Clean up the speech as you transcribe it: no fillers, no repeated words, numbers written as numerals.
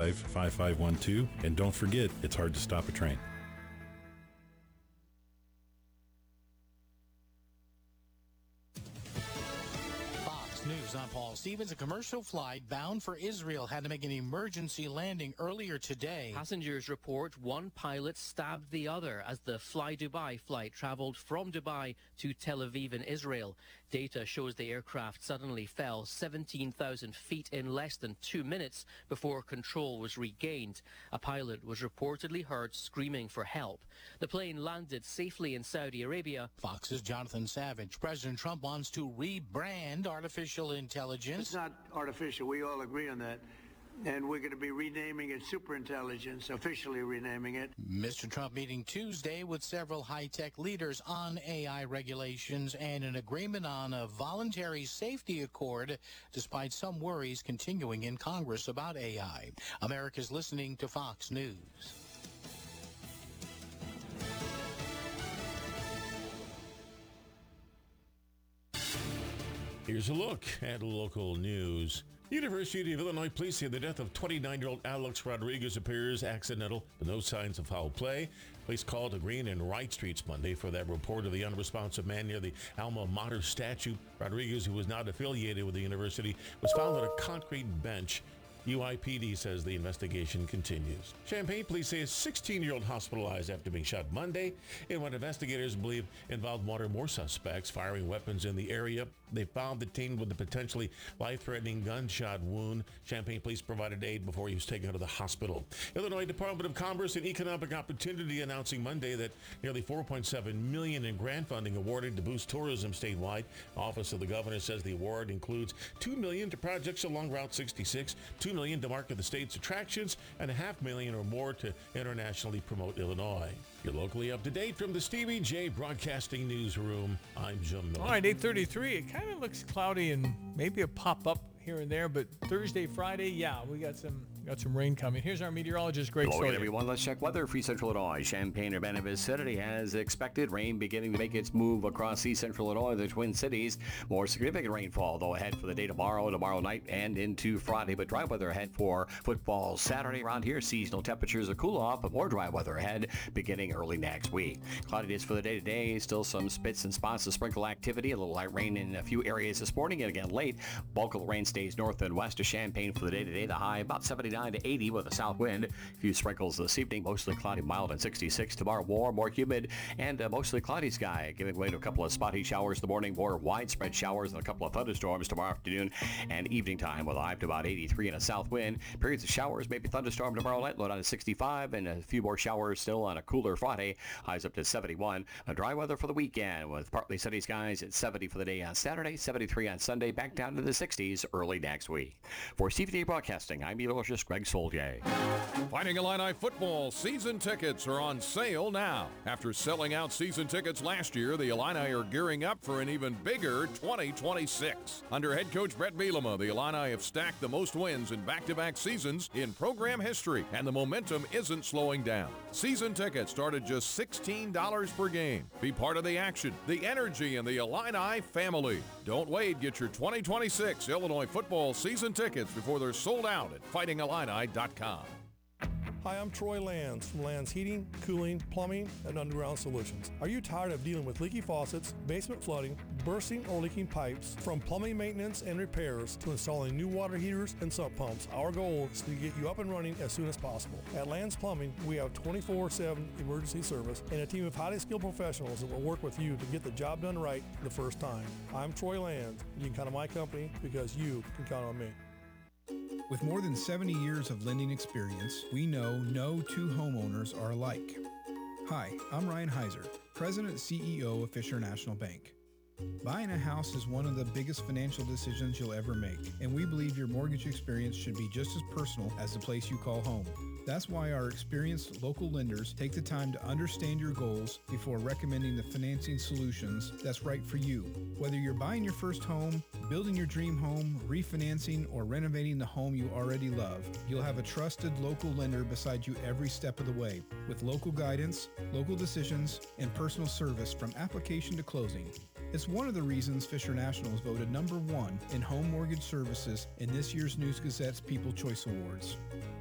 855-5512. And don't forget, it's hard to stop a train. News, I'm Paul Stevens. A commercial flight bound for Israel had to make an emergency landing earlier today. Passengers report one pilot stabbed the other as the Fly Dubai flight traveled from Dubai to Tel Aviv in Israel. Data shows the aircraft suddenly fell 17,000 feet in less than 2 minutes before control was regained. A pilot was reportedly heard screaming for help. The plane landed safely in Saudi Arabia. Fox's Jonathan Savage. President Trump wants to rebrand artificial intelligence. It's not artificial. We all agree on that. And we're going to be renaming it superintelligence, officially renaming it. Mr. Trump meeting Tuesday with several high-tech leaders on AI regulations and an agreement on a voluntary safety accord, despite some worries continuing in Congress about AI. America's listening to Fox News. Here's a look at local news. University of Illinois police say the death of 29-year-old Alex Rodriguez appears accidental, but no signs of foul play. Police called to Green and Wright Streets Monday for that report of the unresponsive man near the alma mater statue. Rodriguez, who was not affiliated with the university, was found on a concrete bench. UIPD says the investigation continues. Champaign police say a 16-year-old hospitalized after being shot Monday in what investigators believe involved one or more suspects firing weapons in the area. They found the teen with a potentially life-threatening gunshot wound. Champaign police provided aid before he was taken to the hospital. Illinois Department of Commerce and Economic Opportunity announcing Monday that nearly $4.7 million in grant funding awarded to boost tourism statewide. Office of the Governor says the award includes $2 million to projects along Route 66, $2 million to market the state's attractions, and $500,000 or more to internationally promote Illinois. You're locally up to date from the Stevie J Broadcasting Newsroom. I'm Jim Miller. All right, 8:33. It kind of looks cloudy and maybe a pop-up here and there, but Thursday, Friday, yeah, we got some rain coming. Here's our meteorologist, Greg Hello Sawyer. again, everyone. Let's check weather for Central Illinois. Champaign-Urbana vicinity as expected. Rain beginning to make its move across East Central Illinois, the Twin Cities. More significant rainfall, though, ahead for the day tomorrow night, and into Friday. But dry weather ahead for football Saturday. Around here, seasonal temperatures are cool off, but more dry weather ahead beginning early next week. Cloudiness for the day today. Still some spits and spots of sprinkle activity. A little light rain in a few areas this morning, and again late. Bulk of the rain stays north and west of Champaign for the day today. The high about 79 to 80 with a south wind. A few sprinkles this evening. Mostly cloudy, mild, and 66. Tomorrow, warm, more humid, and mostly cloudy sky, giving way to a couple of spotty showers in the morning. More widespread showers and a couple of thunderstorms tomorrow afternoon and evening time with a high to about 83 and a south wind. Periods of showers, maybe thunderstorm tomorrow night, low down to 65, and a few more showers still on a cooler Friday. Highs up to 71. A dry weather for the weekend with partly sunny skies at 70 for the day on Saturday, 73 on Sunday, back down to the 60s early next week. For CVT Broadcasting, I'm meteorologist Greg Soldier. Fighting Illini football season tickets are on sale now. After selling out season tickets last year, the Illini are gearing up for an even bigger 2026. Under head coach Brett Bielema, the Illini have stacked the most wins in back-to-back seasons in program history, and the momentum isn't slowing down. Season tickets start at just $16 per game. Be part of the action, the energy, and the Illini family. Don't wait. Get your 2026 Illinois football season tickets before they're sold out at fightingillini.com. Hi, I'm Troy Lands from Lands Heating, Cooling, Plumbing, and Underground Solutions. Are you tired of dealing with leaky faucets, basement flooding, bursting or leaking pipes? From plumbing maintenance and repairs to installing new water heaters and sump pumps, our goal is to get you up and running as soon as possible. At Lands Plumbing, we have 24/7 emergency service and a team of highly skilled professionals that will work with you to get the job done right the first time. I'm Troy Lands. You can count on my company because you can count on me. With more than 70 years of lending experience, we know no two homeowners are alike. Hi, I'm Ryan Heiser, President and CEO of Fisher National Bank. Buying a house is one of the biggest financial decisions you'll ever make, and we believe your mortgage experience should be just as personal as the place you call home. That's why our experienced local lenders take the time to understand your goals before recommending the financing solutions that's right for you. Whether you're buying your first home, building your dream home, refinancing, or renovating the home you already love, you'll have a trusted local lender beside you every step of the way, with local guidance, local decisions, and personal service from application to closing. It's one of the reasons Fisher National is voted #1 in home mortgage services in this year's News Gazette's People Choice Awards.